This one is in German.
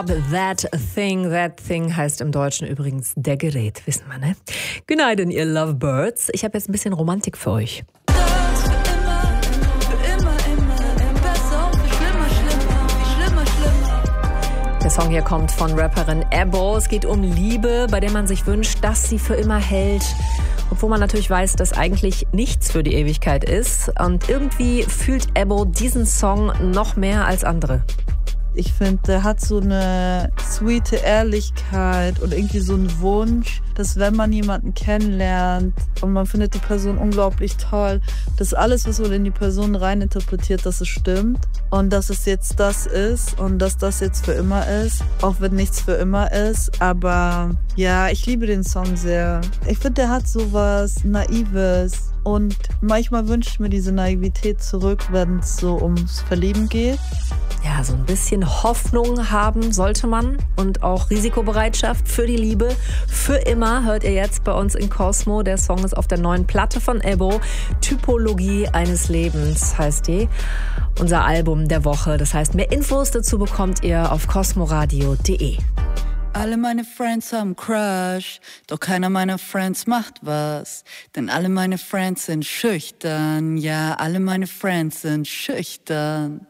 That Thing heißt im Deutschen übrigens der Gerät, wissen wir, ne? Goodnight, ihr Lovebirds. Ich habe jetzt ein bisschen Romantik für euch. Der Song hier kommt von Rapperin Ebo. Es geht um Liebe, bei der man sich wünscht, dass sie für immer hält. Obwohl man natürlich weiß, dass eigentlich nichts für die Ewigkeit ist. Und irgendwie fühlt Ebo diesen Song noch mehr als andere. Ich finde, der hat so eine sweete Ehrlichkeit und irgendwie so einen Wunsch, dass wenn man jemanden kennenlernt und man findet die Person unglaublich toll, dass alles, was man in die Person reininterpretiert, dass es stimmt und dass es jetzt das ist und dass das jetzt für immer ist, auch wenn nichts für immer ist. Aber ja, ich liebe den Song sehr. Ich finde, der hat so was Naives und manchmal wünsche ich mir diese Naivität zurück, wenn es so ums Verlieben geht. Ja, so ein bisschen Hoffnung haben sollte man und auch Risikobereitschaft für die Liebe. Für immer hört ihr jetzt bei uns in Cosmo. Der Song ist auf der neuen Platte von Ebo. Typologie eines Lebens heißt die. Unser Album der Woche. Das heißt, mehr Infos dazu bekommt ihr auf cosmoradio.de. Alle meine Friends haben Crush, doch keiner meiner Friends macht was. Denn alle meine Friends sind schüchtern, ja, alle meine Friends sind schüchtern.